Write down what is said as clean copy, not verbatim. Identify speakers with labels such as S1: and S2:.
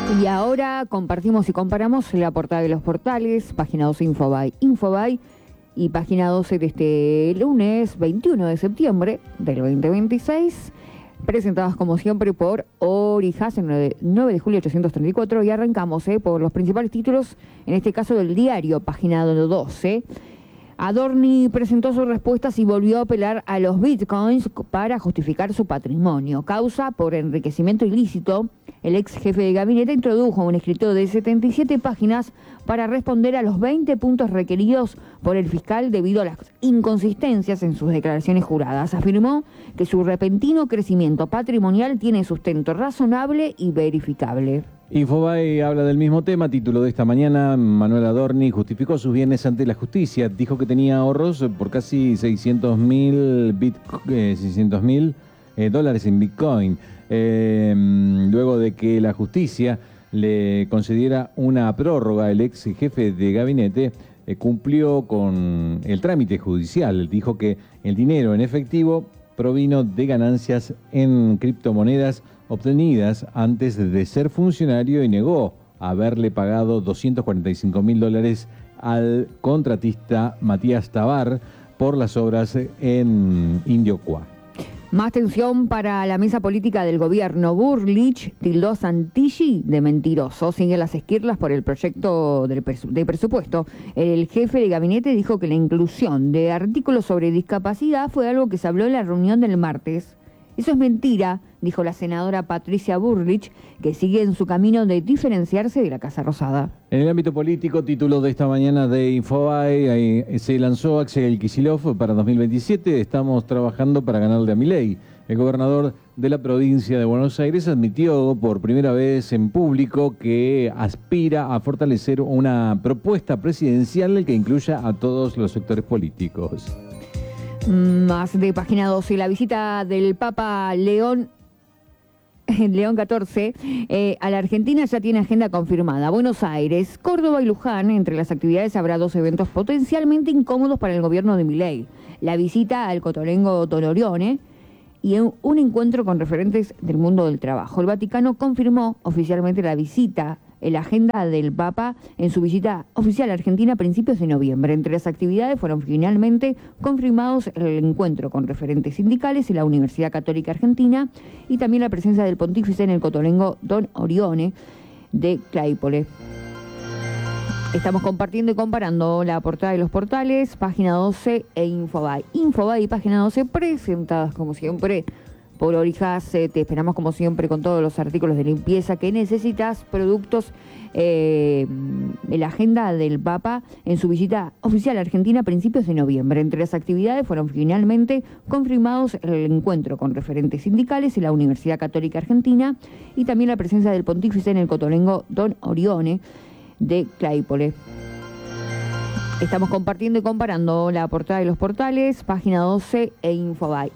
S1: Y ahora compartimos y comparamos la portada de los portales, página 12 Infobae y página 12 de este lunes 21 de septiembre del 2026, presentadas como siempre por Orijas, en 9 de julio 834, y arrancamos por los principales títulos, en este caso del diario, página 12. Adorni presentó sus respuestas y volvió a apelar a los bitcoins para justificar su patrimonio. Causa por enriquecimiento ilícito. El ex jefe de gabinete introdujo un escrito de 77 páginas para responder a los 20 puntos requeridos por el fiscal debido a las inconsistencias en sus declaraciones juradas. Afirmó que su repentino crecimiento patrimonial tiene sustento razonable y verificable.
S2: Infobae habla del mismo tema, título de esta mañana. Manuel Adorni justificó sus bienes ante la justicia. Dijo que tenía ahorros por casi 600.000 dólares en Bitcoin. Luego de que la justicia le concediera una prórroga, el ex jefe de gabinete cumplió con el trámite judicial. Dijo que el dinero en efectivo provino de ganancias en criptomonedas obtenidas antes de ser funcionario y negó haberle pagado 245.000 dólares al contratista Matías Tabar por las obras en Indiocuá.
S1: Más tensión para la mesa política del gobierno. Burlich tildó a Santilli de mentiroso. Siguen las esquirlas por el proyecto de presupuesto. El jefe de gabinete dijo que la inclusión de artículos sobre discapacidad fue algo que se habló en la reunión del martes. Eso es mentira, dijo la senadora Patricia Burlich, que sigue en su camino de diferenciarse de la Casa Rosada.
S2: En el ámbito político, título de esta mañana de Infobae, se lanzó Axel Kicillof para 2027. Estamos trabajando para ganarle a Milei. El gobernador de la provincia de Buenos Aires admitió por primera vez en público que aspira a fortalecer una propuesta presidencial que incluya a todos los sectores políticos.
S1: Más de página 12, la visita del Papa León XIV a la Argentina ya tiene agenda confirmada. Buenos Aires, Córdoba y Luján, entre las actividades habrá dos eventos potencialmente incómodos para el gobierno de Milei. La visita al cotolengo Don Orione y un encuentro con referentes del mundo del trabajo. El Vaticano confirmó oficialmente la visita, la agenda del Papa en su visita oficial a Argentina a principios de noviembre. Entre las actividades fueron finalmente confirmados el encuentro con referentes sindicales y la Universidad Católica Argentina y también la presencia del pontífice en el cotolengo Don Orione de Claypole. Estamos compartiendo y comparando la portada de los portales, página 12 e Infobae. Infobae y página 12 presentadas como siempre por Orijas. Te esperamos como siempre con todos los artículos de limpieza que necesitas, productos, la agenda del Papa en su visita oficial a Argentina a principios de noviembre. Entre las actividades fueron finalmente confirmados el encuentro con referentes sindicales y la Universidad Católica Argentina y también la presencia del pontífice en el cotolengo Don Orione de Claypole. Estamos compartiendo y comparando la portada de los portales, página 12 e Infobae.